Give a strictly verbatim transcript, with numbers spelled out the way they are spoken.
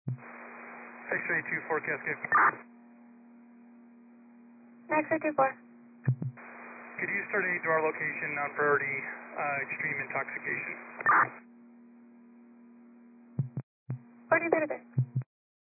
X-ray two four Cascade. X-ray two four. Could you start aid to our location on priority uh, extreme intoxication?